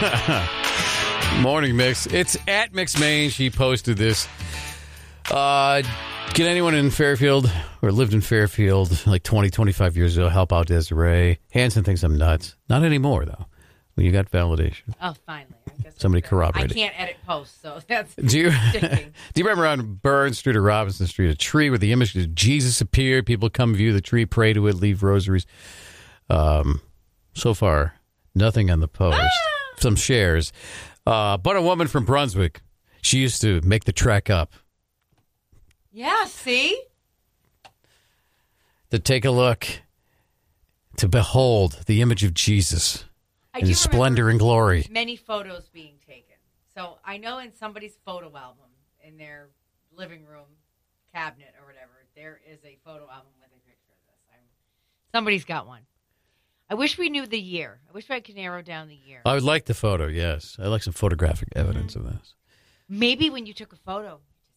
Morning Mix. It's at Mix Main. She posted this. Can anyone in Fairfield or lived in Fairfield like 20, 25 years ago help out Desiree? Hanson thinks I'm nuts. Not anymore, though. When you got validation. Oh, finally. I guess somebody corroborated. I can't edit posts, so that's do you sticking. Do you remember on Burns Street or Robinson Street, a tree where the image of Jesus appeared? People come view the tree, pray to it, leave rosaries. So far, nothing on the post. Some shares. But a woman from Brunswick, she used to make the trek up. Yeah, see? To take a look, to behold the image of Jesus in his splendor and glory. Many photos being taken. So I know in somebody's photo album, in their living room cabinet or whatever, there is a photo album with a picture of this. Somebody's got one. I wish we knew the year. I wish I could narrow down the year. I would like the photo, yes. I'd like some photographic evidence of this. Maybe when you took a photo,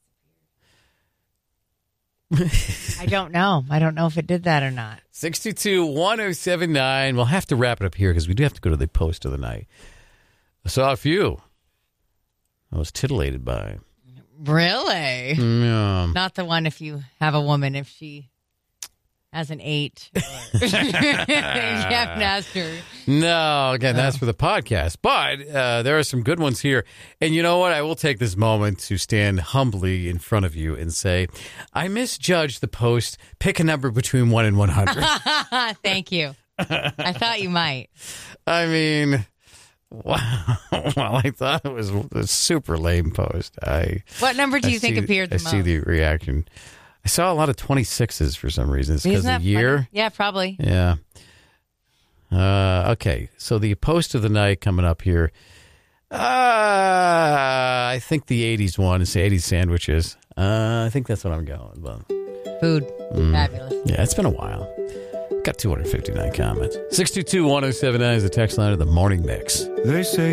it disappeared. I don't know. I don't know if it did that or not. 622-1079. We'll have to wrap it up here because we do have to go to the post of the night. I saw a few I was titillated by. Really? Yeah. Not the one if you have a woman, if she has an 8. Or you haven't asked her. No, again, that's for the podcast. But there are some good ones here. And you know what? I will take this moment to stand humbly in front of you and say, I misjudged the post. Pick a number between 1 and 100. Thank you. I thought you might. I mean, wow. Well, I thought it was a super lame post. What number do you think appeared the most? I see the reaction. I saw a lot of 26s for some reason. It's because of the year. Funny? Yeah, probably. Yeah. Okay, so the post of the night coming up here. I think the 80s one is 80s sandwiches. I think that's what I'm going with. Food. Fabulous. Yeah, it's been a while. Got 259 comments. 622-1079 is the text line of the Morning Mix. They say